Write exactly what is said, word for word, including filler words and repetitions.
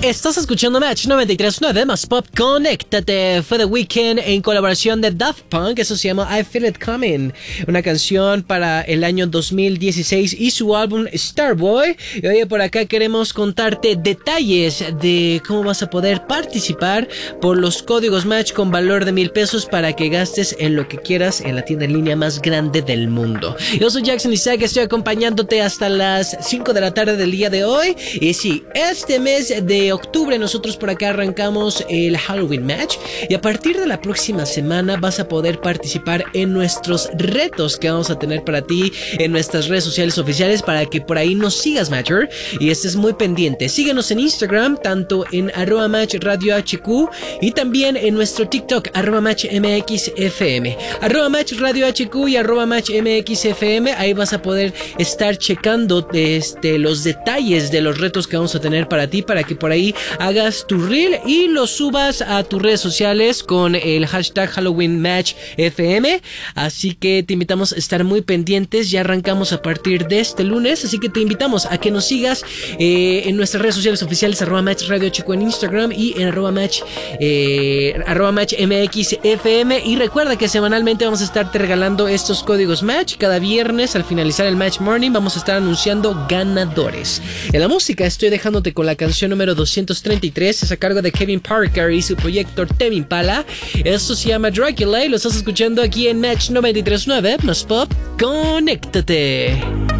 Estás escuchando Match noventa y tres punto nueve más Pop. Conéctate. Fue The Weeknd en colaboración de Daft Punk. Eso se llama I Feel It Coming. Una canción para el año dos mil dieciséis y su álbum Starboy. Y oye, por acá queremos contarte detalles de cómo vas a poder participar por los códigos Match con valor de mil pesos para que gastes en lo que quieras en la tienda en línea más grande del mundo. Yo soy Jackson Isaac, estoy acompañándote hasta las cinco de la tarde del día de hoy. Y sí, este mes de octubre nosotros por acá arrancamos el Halloween Match y a partir de la próxima semana vas a poder participar en nuestros retos que vamos a tener para ti en nuestras redes sociales oficiales para que por ahí nos sigas, Matcher, y estés muy pendiente. Síguenos en Instagram, tanto en arroba match radio hq y también en nuestro TikTok, arroba match mxfm, arroba match radio hq y arroba match mxfm. Ahí vas a poder estar checando este, los detalles de los retos que vamos a tener para ti, para que por ahí hagas tu reel y lo subas a tus redes sociales con el hashtag Halloween Match F M. Así que te invitamos a estar muy pendientes. Ya arrancamos a partir de este lunes, así que te invitamos a que nos sigas eh, en nuestras redes sociales oficiales, arroba match radio chico en Instagram y en arroba match eh, arroba match mxfm. Y recuerda que semanalmente vamos a estarte regalando estos códigos Match. Cada viernes al finalizar el Match Morning vamos a estar anunciando ganadores. En la música estoy dejándote con la canción número doscientos treinta y tres, es a cargo de Kevin Parker y su proyecto Tame Impala. Esto se llama Dracula y lo estás escuchando aquí en Match noventa y tres punto nueve más Pop. Conéctate.